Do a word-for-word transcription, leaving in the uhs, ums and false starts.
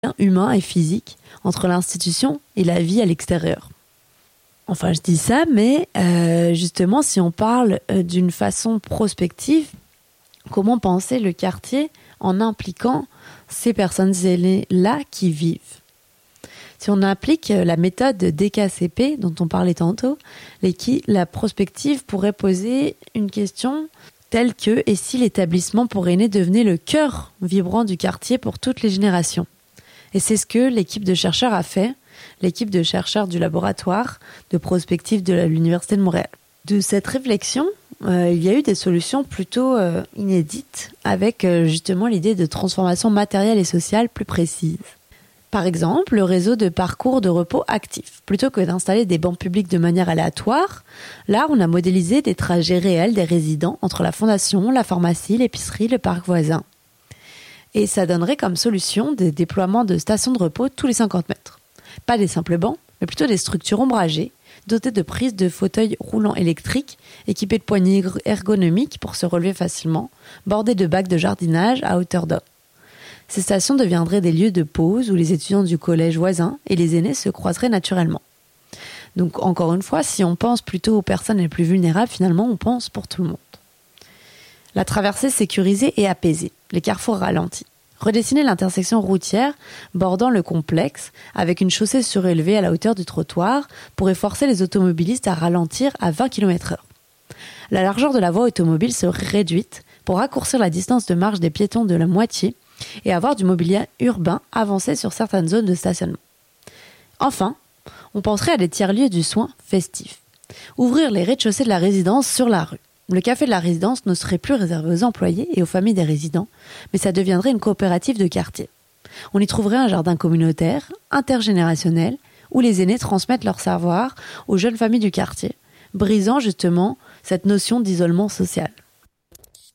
humain et physique entre l'institution et la vie à l'extérieur. Enfin, je dis ça, mais euh, justement, si on parle euh, d'une façon prospective, comment penser le quartier en impliquant ces personnes aînées-là qui vivent? Si on applique la méthode D K C P dont on parlait tantôt, la prospective pourrait poser une question telle que « Et si l'établissement pour aînés devenait le cœur vibrant du quartier pour toutes les générations ?» Et c'est ce que l'équipe de chercheurs a fait, l'équipe de chercheurs du laboratoire de prospective de l'Université de Montréal. De cette réflexion, euh, il y a eu des solutions plutôt euh, inédites avec euh, justement l'idée de transformation matérielle et sociale plus précise. Par exemple, le réseau de parcours de repos actifs. Plutôt que d'installer des bancs publics de manière aléatoire, là, on a modélisé des trajets réels des résidents entre la fondation, la pharmacie, l'épicerie, le parc voisin. Et ça donnerait comme solution des déploiements de stations de repos tous les cinquante mètres. Pas des simples bancs, mais plutôt des structures ombragées, dotées de prises de fauteuils roulants électriques, équipées de poignées ergonomiques pour se relever facilement, bordées de bacs de jardinage à hauteur d'homme. Ces stations deviendraient des lieux de pause où les étudiants du collège voisin et les aînés se croiseraient naturellement. Donc, encore une fois, si on pense plutôt aux personnes les plus vulnérables, finalement, on pense pour tout le monde. La traversée sécurisée et apaisée, les carrefours ralentis. Redessiner l'intersection routière bordant le complexe avec une chaussée surélevée à la hauteur du trottoir pourrait forcer les automobilistes à ralentir à vingt kilomètres heure. La largeur de la voie automobile serait réduite pour raccourcir la distance de marche des piétons de la moitié et avoir du mobilier urbain avancé sur certaines zones de stationnement. Enfin, on penserait à des tiers-lieux du soin festifs. Ouvrir les rez-de-chaussée de la résidence sur la rue. Le café de la résidence ne serait plus réservé aux employés et aux familles des résidents, mais ça deviendrait une coopérative de quartier. On y trouverait un jardin communautaire, intergénérationnel, où les aînés transmettent leur savoir aux jeunes familles du quartier, brisant justement cette notion d'isolement social.